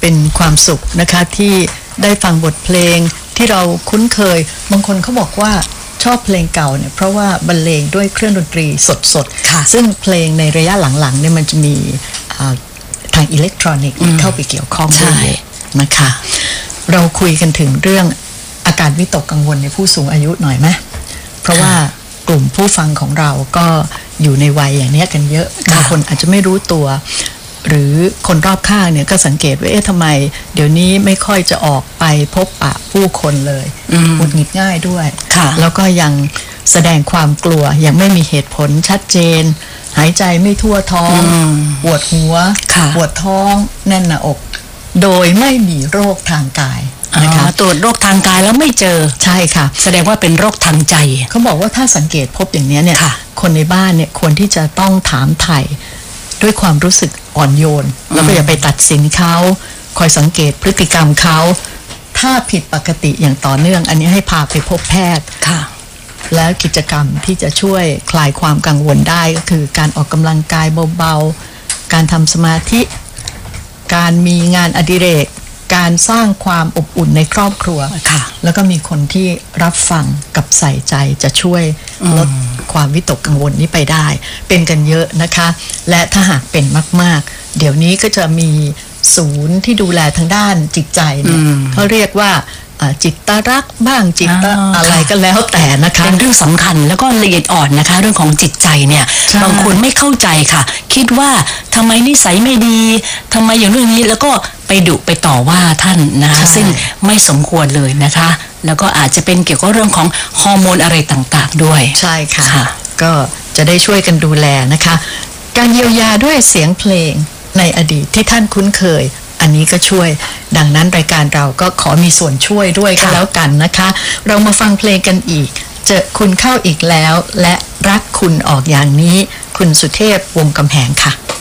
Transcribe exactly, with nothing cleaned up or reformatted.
เป็นความสุขนะคะที่ได้ฟังบทเพลงที่เราคุ้นเคยบางคนเขาบอกว่าชอบเพลงเก่าเนี่ยเพราะว่าบรรเลงด้วยเครื่องดนตรีสดๆซึ่งเพลงในระยะหลังๆเนี่ยมันจะมีทางอิเล็กทรอนิกส์เข้าไปเกี่ยวข้องด้วยนะคะเราคุยกันถึงเรื่องอาการวิตกกังวลในผู้สูงอายุหน่อยไหมเพราะว่ากลุ่มผู้ฟังของเราก็อยู่ในวัยอย่างนี้กันเยอะบางคนอาจจะไม่รู้ตัวหรือคนรอบข้างเนี่ยก็สังเกตว่าเอ๊ะทำไมเดี๋ยวนี้ไม่ค่อยจะออกไปพบปะผู้คนเลยหงุดหงิดง่ายด้วยแล้วก็ยังแสดงความกลัวยังไม่มีเหตุผลชัดเจนหายใจไม่ทั่วท้องปวดหัวปวดท้องแน่นหน้าอกโดยไม่มีโรคทางกายนะคะตรวจโรคทางกายแล้วไม่เจอใช่ค่ะแสดงว่าเป็นโรคทางใจเขาบอกว่าถ้าสังเกตพบอย่างนี้เนี่ยคนในบ้านเนี่ยควรที่จะต้องถามไถ่ด้วยความรู้สึกอ่อนโยนแล้วก็อย่าไปตัดสินเขาคอยสังเกตพฤติกรรมเขาถ้าผิดปกติอย่างต่อเนื่องอันนี้ให้พาไปพบแพทย์ค่ะแล้วกิจกรรมที่จะช่วยคลายความกังวลได้ก็คือการออกกำลังกายเบาๆการทำสมาธิการมีงานอดิเรกการสร้างความอบอุ่นในครอบครัวแล้วก็มีคนที่รับฟังกับใส่ใจจะช่วยลดความวิตกกังวลนี้ไปได้เป็นกันเยอะนะคะและถ้าหากเป็นมากๆเดี๋ยวนี้ก็จะมีศูนย์ที่ดูแลทางด้านจิตใจเนี่ยเขาเรียกว่าจิตรักบ้างจิตอะไรก็แล้วแต่นะคะเป็นเรื่องสำคัญแล้วก็ละเอียดอ่อนนะคะเรื่องของจิตใจเนี่ยบางคนไม่เข้าใจค่ะคิดว่าทำไมนิสัยไม่ดีทำไมอย่างนี้นี้แล้วก็ไปดุไปต่อว่าท่านนะคะซึ่งไม่สมควรเลยนะคะแล้วก็อาจจะเป็นเกี่ยวกับเรื่องของฮอร์โมนอะไรต่างๆด้วยใช่ค่ะก็จะได้ช่วยกันดูแลนะคะการเยียวยาด้วยเสียงเพลงในอดีตที่ท่านคุ้นเคยอันนี้ก็ช่วยดังนั้นรายการเราก็ขอมีส่วนช่วยด้วยก็แล้วกันนะคะเรามาฟังเพลงกันอีกเจอคุณเข้าอีกแล้วและรักคุณออกอย่างนี้คุณสุเทพวงศ์กำแหงค่ะ